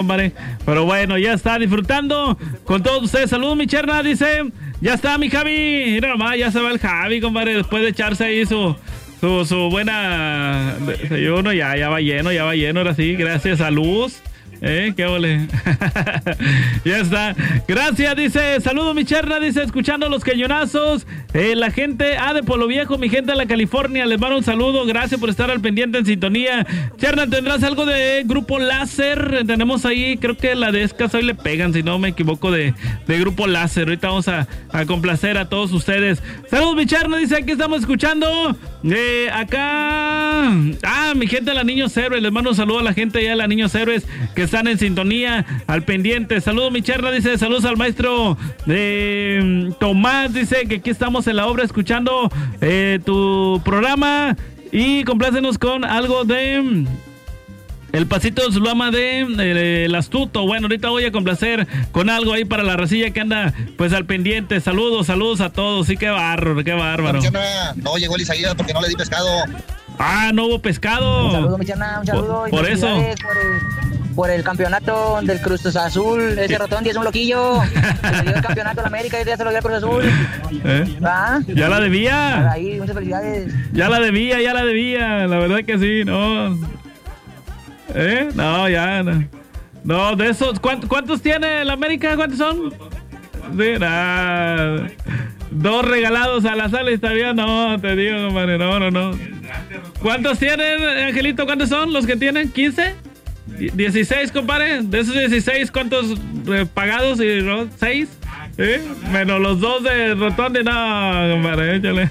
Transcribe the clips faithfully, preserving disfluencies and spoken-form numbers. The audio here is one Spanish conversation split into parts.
compadre. Pero bueno, ya está disfrutando con todos ustedes. Saludos, mi cherna, dice. Ya está mi Javi. Mira nomás, ya se va el Javi, compadre. Después de echarse ahí su, su, su buena desayuno. Ya, ya va lleno, ya va lleno. Ahora sí, gracias a Luz. ¿Eh? ¿Qué ole? Ya está. Gracias, dice. Saludos, mi cherna, dice. Escuchando los cañonazos. Eh, la gente, ah, de Polo Viejo, mi gente de la California. Les mando un saludo. Gracias por estar al pendiente en sintonía. Cherna, ¿tendrás algo de Grupo Láser? Tenemos ahí, creo que la de Escas hoy le pegan, si no me equivoco, de, de Grupo Láser. Ahorita vamos a, a complacer a todos ustedes. Saludos, mi cherna, dice. Aquí estamos escuchando. Eh, acá. Ah, mi gente de la Niños Héroes. Les mando un saludo a la gente ya de la Niños Héroes que están en sintonía, al pendiente. Saludos, mi charla, dice. Saludos al maestro eh, Tomás, dice que aquí estamos en la obra escuchando eh, tu programa y complácenos con algo de El Pasito de Zulama de eh, El Astuto. Bueno, ahorita voy a complacer con algo ahí para la racilla que anda pues al pendiente. Saludos, saludos a todos. Sí, qué bárbaro, qué bárbaro. No llegó el Isaías porque no le di pescado. Ah, no hubo pescado. Un saludo, mi cherna, un saludo. Por, por eso. Por el, por el campeonato del Cruz Azul. Ese Rotondi es un loquillo. Se le dio el campeonato a la América y ya se lo dio al Cruz Azul. ¿Eh? ¿Ah? Ya la debía. Ahí, muchas felicidades. Ya la debía, ya la debía. La verdad que sí, no. ¿Eh? No, ya. No, no de esos. ¿Cuántos, ¿Cuántos tiene la América? ¿Cuántos son? Sí, nada. Dos regalados a la sala y todavía no, te digo, compadre, no, no, no. ¿Cuántos tienen, Angelito? ¿Cuántos son los que tienen? ¿quince? ¿dieciséis, compadre? De esos dieciséis, ¿cuántos eh, pagados? Y ¿no? ¿seis? ¿Eh? Menos los dos de Rotondi, no, compadre, échale.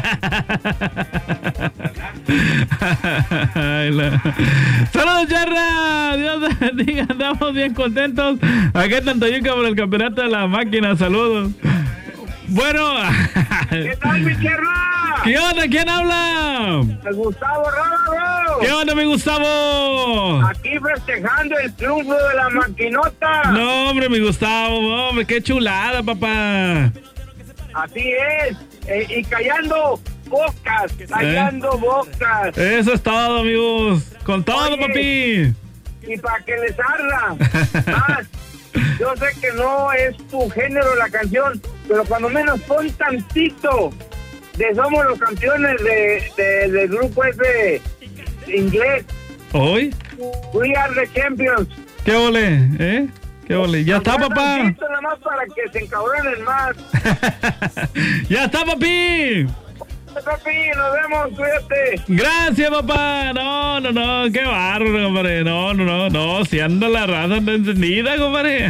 Ay, la... ¡Saludos, charra! Dios te bendiga, andamos bien contentos. Aquí en Tantoyuca por el campeonato de la máquina, saludos. Bueno. ¿Qué tal, mi cherna? ¿Qué onda? ¿Quién habla? El Gustavo Rábago. ¿Qué onda, mi Gustavo? Aquí festejando el triunfo de la maquinota. No, hombre, mi Gustavo, hombre, qué chulada, papá. Así es. Eh, y callando bocas, callando ¿Eh? bocas. Eso es todo, amigos. Con todo, Oye, papi. Y para que les arda más. Yo sé que no es tu género la canción, pero cuando menos pon tantito de Somos los Campeones de, de, del grupo ese inglés. ¿Hoy? We are the champions. ¿Qué ole? ¿Eh? ¿Qué ole? Ya está, papá. Tantito nada más para que se encabronen más. Ya está, papi. Papi, nos vemos, cuídate. Gracias, papá. No, no, no, qué bárbaro, compadre. No, no, no, no, si anda la raza anda encendida, compadre.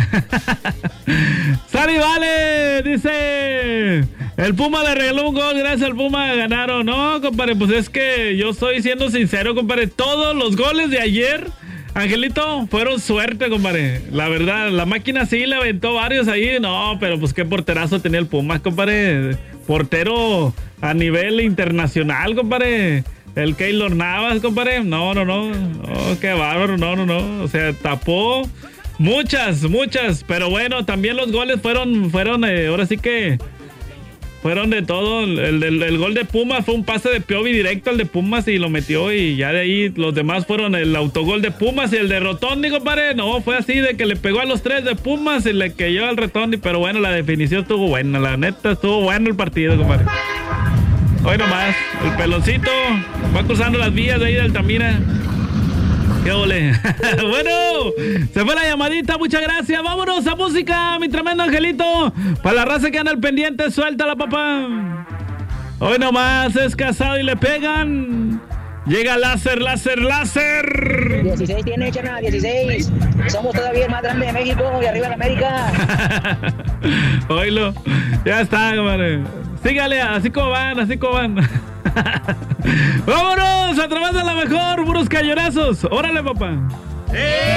Sari Vale, dice, el Puma le regaló un gol, gracias al Puma ganaron. No, compadre, pues es que yo estoy siendo sincero, compadre. Todos los goles de ayer, Angelito, fueron suerte, compadre. La verdad, la máquina sí le aventó varios ahí. No, pero pues qué porterazo tenía el Puma, compadre. Portero a nivel internacional, compadre. El Keylor Navas, compadre. No, no, no. No, qué bárbaro. No, no, no. O sea, tapó muchas, muchas. Pero bueno, también los goles fueron, fueron, eh, ahora sí que fueron de todo. El, el, el gol de Pumas fue un pase de Piovi directo al de Pumas y lo metió. Y ya de ahí los demás fueron el autogol de Pumas y el de Rotondi, compadre. No, fue así de que le pegó a los tres de Pumas y le cayó al Rotondi. Pero bueno, la definición estuvo buena. La neta, estuvo bueno el partido, compadre. Hoy nomás, el peloncito va cruzando las vías de ahí de Altamira. ¡Qué ole! Bueno, se fue la llamadita, muchas gracias. Vámonos a música, mi tremendo Angelito. Para la raza que anda al pendiente, suéltala, papá. Hoy nomás es casado y le pegan. Llega láser, láser, láser. dieciséis tiene, Chana, dieciséis. Somos todavía el más grande de México y arriba de América. Oílo, ya está, compadre. Sígale, así como van, así como van. Vámonos, a través de la mejor, puros cañonazos. Órale, papá. ¡Eh!